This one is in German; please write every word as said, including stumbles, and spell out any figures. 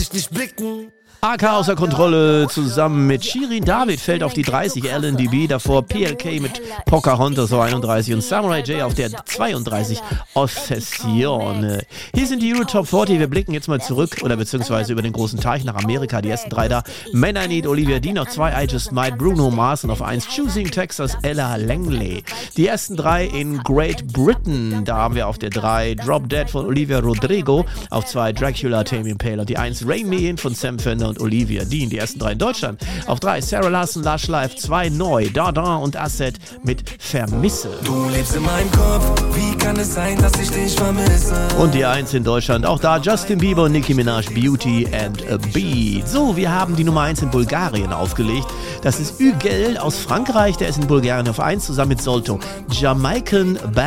ich dich blicken. A K außer Kontrolle zusammen mit Shirin David fällt auf die dreißig, L N D B davor P L K mit Pocahontas auf einunddreißig und Samurai J auf der zweiunddreißig, Obsession. Hier sind die Euro Top vierzig, wir blicken jetzt mal zurück oder beziehungsweise über den großen Teich nach Amerika, die ersten drei da, Man I Need, Olivia Dean auf zwei, I Just Might, Bruno Mars und auf eins, Choosing Texas, Ella Langley. Die ersten drei in Great Britain, da haben wir auf der drei Drop Dead von Olivia Rodrigo, auf zwei Dracula, Tame Impala und die eins Rain Me In von Sam Fender und Olivia Dean. Die ersten drei in Deutschland. Auf drei Sarah Larson, Lush Life, zwei neu, Dardin und Asset mit Vermisse. Du lebst in meinem Kopf, wie kann es sein, dass ich dich vermisse? Und die eins in Deutschland, auch da Justin Bieber und Nicki Minaj, Beauty and a Beat. So, wir haben die Nummer eins in Bulgarien aufgelegt. Das ist Hügel aus Frankreich, der ist in Bulgarien auf eins zusammen mit Solto. Jamaican Bad